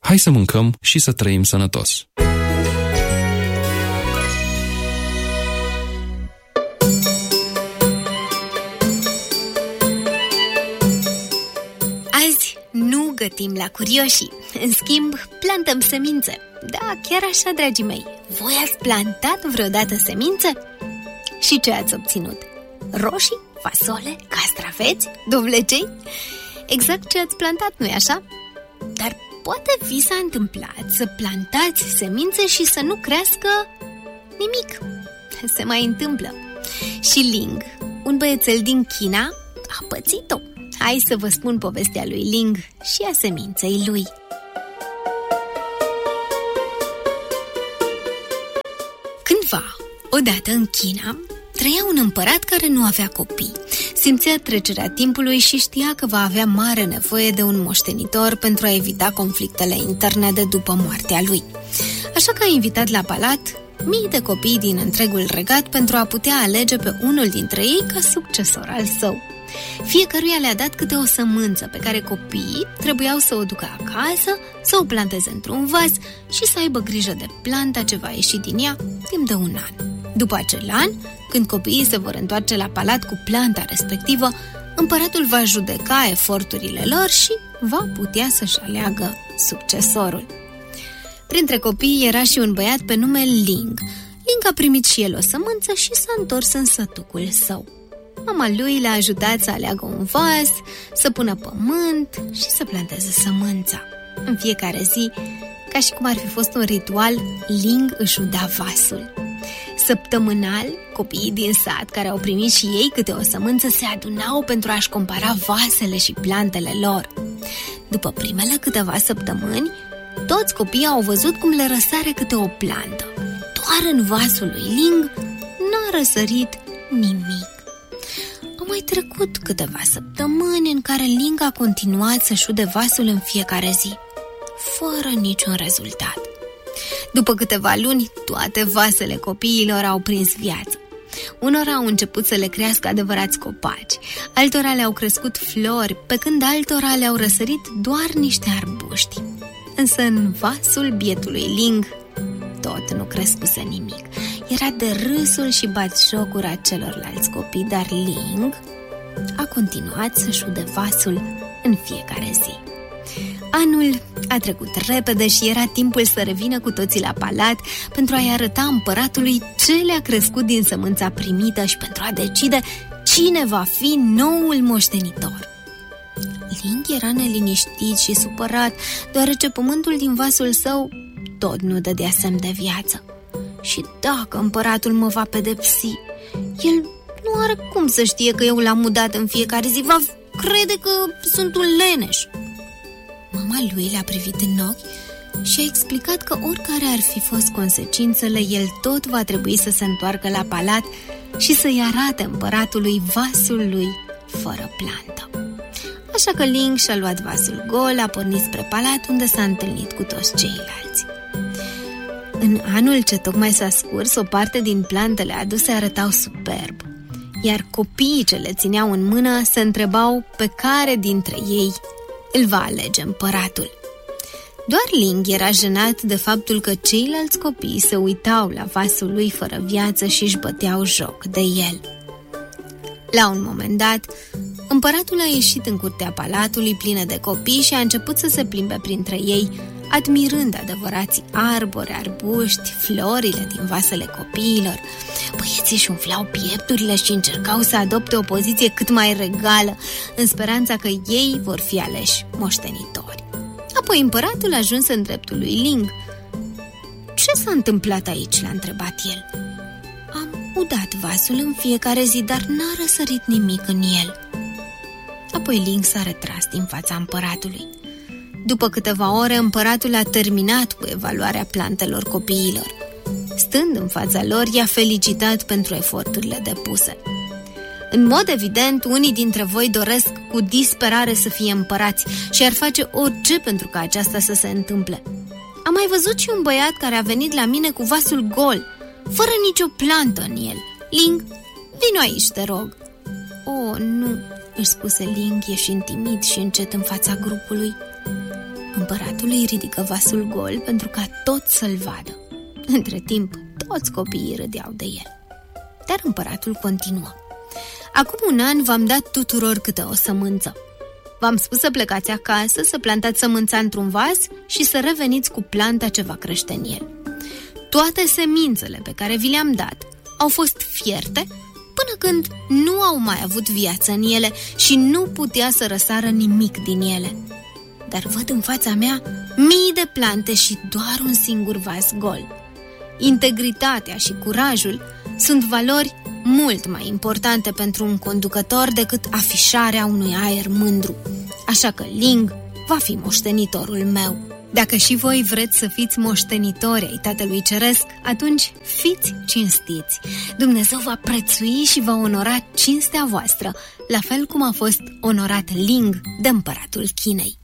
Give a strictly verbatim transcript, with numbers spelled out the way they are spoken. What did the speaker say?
Hai să mâncăm și să trăim sănătos! Azi nu gătim la curioșii, în schimb plantăm semințe. Da, chiar așa, dragii mei. Voi ați plantat vreodată semințe? Și ce ați obținut? Roșii, fasole, castraveți, dovlecei? Exact ce ați plantat, nu-i așa? Dar poate vi s-a întâmplat să plantați semințe și să nu crească nimic. Se mai întâmplă. Și Ling, un băiețel din China, a pățit-o. Hai să vă spun povestea lui Ling și a seminței lui. Cândva, odată în China, trăia un împărat care nu avea copii. Simțea trecerea timpului și știa că va avea mare nevoie de un moștenitor pentru a evita conflictele interne de după moartea lui. Așa că a invitat la palat mii de copii din întregul regat pentru a putea alege pe unul dintre ei ca succesor al său. Fiecăruia le-a dat câte o sămânță pe care copiii trebuiau să o ducă acasă, să o planteze într-un vas și să aibă grijă de planta ce va ieși din ea timp de un an. După acel an, când copiii se vor întoarce la palat cu planta respectivă, împăratul va judeca eforturile lor și va putea să-și aleagă succesorul. Printre copii era și un băiat pe nume Ling. Ling a primit și el o sămânță și s-a întors în sătucul său. Mama lui l-a ajutat să aleagă un vas, să pună pământ și să planteze sămânța. În fiecare zi, ca și cum ar fi fost un ritual, Ling își uda vasul. Săptămânal, copiii din sat, care au primit și ei câte o sămânță, se adunau pentru a-și compara vasele și plantele lor. După primele câteva săptămâni, toți copiii au văzut cum le răsare câte o plantă. Doar în vasul lui Ling n-a răsărit nimic. Au mai trecut câteva săptămâni în care Ling a continuat să-și ude vasul în fiecare zi, fără niciun rezultat. După câteva luni, toate vasele copiilor au prins viață. Unora au început să le crească adevărați copaci, altora le-au crescut flori, pe când altora le-au răsărit doar niște arbuști. Însă în vasul bietului Ling tot nu crescuse nimic. Era de râsul și batjocura celorlalți copii, dar Ling a continuat să-și ude vasul în fiecare zi. Anul a trecut repede și era timpul să revină cu toții la palat pentru a-i arăta împăratului ce le-a crescut din sămânța primită și pentru a decide cine va fi noul moștenitor. Ling era neliniștit și supărat, deoarece pământul din vasul său tot nu dădea semn de viață. Și dacă împăratul mă va pedepsi, el nu are cum să știe că eu l-am udat în fiecare zi, va crede că sunt un leneș. Mama lui l-a privit în ochi și a explicat că oricare ar fi fost consecințele, el tot va trebui să se întoarcă la palat și să-i arate împăratului vasul lui fără plantă. Așa că Ling și-a luat vasul gol, a pornit spre palat, unde s-a întâlnit cu toți ceilalți. În anul ce tocmai s-a scurs, o parte din plantele aduse arătau superb, iar copiii ce le țineau în mână se întrebau pe care dintre ei îl va alege împăratul. Doar Ling era jenat de faptul că ceilalți copii se uitau la vasul lui fără viață și își băteau joc de el. La un moment dat, împăratul a ieșit în curtea palatului plină de copii și a început să se plimbe printre ei, admirând adevărații arbori, arbuști, florile din vasele copiilor. Băieții își umflau piepturile și încercau să adopte o poziție cât mai regală, în speranța că ei vor fi aleși moștenitori. Apoi împăratul ajunse în dreptul lui Ling. Ce s-a întâmplat aici?" l-a întrebat el. Am udat vasul în fiecare zi, dar n-a răsărit nimic în el." Apoi Ling s-a retras din fața împăratului. După câteva ore, împăratul a terminat cu evaluarea plantelor copiilor. Stând în fața lor, i-a felicitat pentru eforturile depuse. În mod evident, unii dintre voi doresc cu disperare să fie împărați și ar face orice pentru ca aceasta să se întâmple. Am mai văzut și un băiat care a venit la mine cu vasul gol, fără nicio plantă în el. Ling, vino aici, te rog." "O, nu," își spuse Ling, ieșind timid și încet în fața grupului. Împăratul îi ridică vasul gol pentru ca toți să-l vadă. Între timp, toți copiii râdeau de el. Dar împăratul continuă: acum un an v-am dat tuturor câte o sămânță. V-am spus să plecați acasă, să plantați sămânța într-un vas și să reveniți cu planta ce va crește în el. Toate semințele pe care vi le-am dat au fost fierte până când nu au mai avut viață în ele și nu putea să răsară nimic din ele. Dar văd în fața mea mii de plante și doar un singur vas gol. Integritatea și curajul sunt valori mult mai importante pentru un conducător decât afișarea unui aer mândru. Așa că Ling va fi moștenitorul meu. Dacă și voi vreți să fiți moștenitori ai Tatălui Ceresc, atunci fiți cinstiți. Dumnezeu va prețui și va onora cinstea voastră, la fel cum a fost onorat Ling de împăratul Chinei.